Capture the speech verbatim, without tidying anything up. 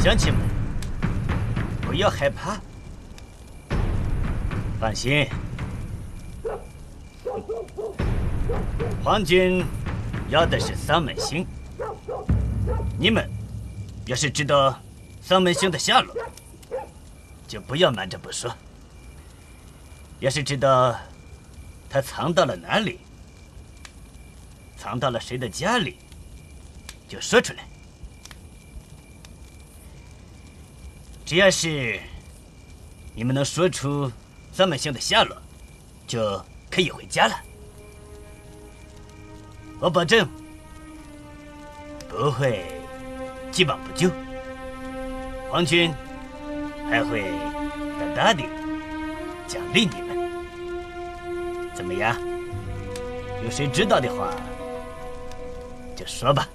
乡亲们，不要害怕，放心，皇军要的是丧门星。你们要是知道丧门星的下落，就不要瞒着不说；要是知道他藏到了哪里，藏到了谁的家里，就说出来。只要是你们能说出丧门星的下落，就可以回家了。我保证不会既往不咎，皇军还会大大的奖励你们。怎么样？有谁知道的话，就说吧。